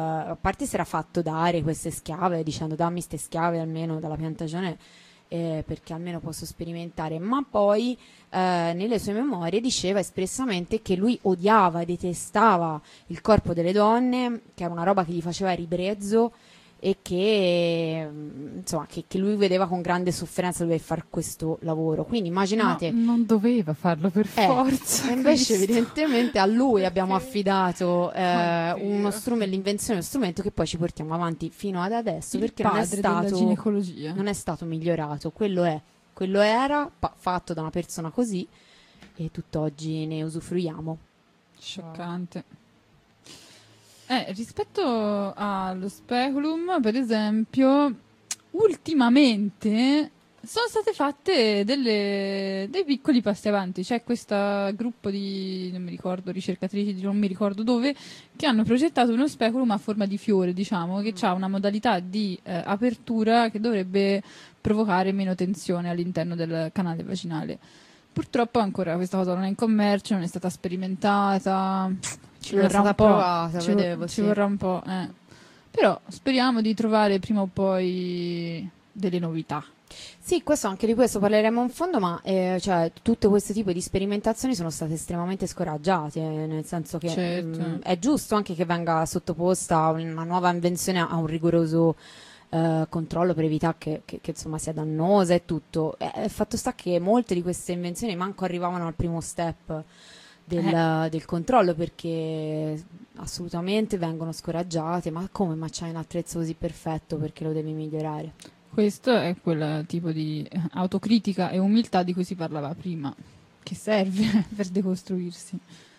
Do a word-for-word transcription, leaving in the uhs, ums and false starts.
a parte si era fatto dare queste schiave, dicendo dammi ste schiave almeno dalla piantagione, eh, perché almeno posso sperimentare, ma poi eh, nelle sue memorie diceva espressamente che lui odiava, detestava il corpo delle donne, che era una roba che gli faceva ribrezzo e che insomma che, che lui vedeva con grande sofferenza dover fare questo lavoro. Quindi immaginate, no, non doveva farlo per eh, forza. invece Cristo. evidentemente a lui abbiamo Che... affidato eh, Oddio. uno strumento, l'invenzione di uno strumento che poi ci portiamo avanti fino ad adesso, Il perché non è padre della stato ginecologia. non è stato migliorato. Quello è, quello era pa- fatto da una persona così e tutt'oggi ne usufruiamo. Scioccante. Eh, rispetto allo speculum, per esempio, ultimamente sono state fatte delle, dei piccoli passi avanti. C'è questo gruppo di, non mi ricordo, ricercatrici di non mi ricordo dove, che hanno progettato uno speculum a forma di fiore, diciamo, che ha una modalità di eh, apertura che dovrebbe provocare meno tensione all'interno del canale vaginale. Purtroppo ancora questa cosa non è in commercio, non è stata sperimentata. Ci Non è vorrà stata un po', provata, ci, vedevo, ci sì. vorrà un po', eh. Però speriamo di trovare prima o poi delle novità. Sì, questo, anche di questo parleremo in fondo, ma eh, cioè, tutte queste tipi di sperimentazioni sono state estremamente scoraggiate, nel senso che Certo. mh, è giusto anche che venga sottoposta una nuova invenzione a un rigoroso eh, controllo per evitare che, che, che, insomma, sia dannosa e tutto. Eh, il fatto sta che molte di queste invenzioni manco arrivavano al primo step del, Eh. del controllo, perché assolutamente vengono scoraggiate. Ma come? Ma c'hai un attrezzo così perfetto, perché lo devi migliorare? Questo è quel tipo di autocritica e umiltà di cui si parlava prima, che serve per decostruirsi.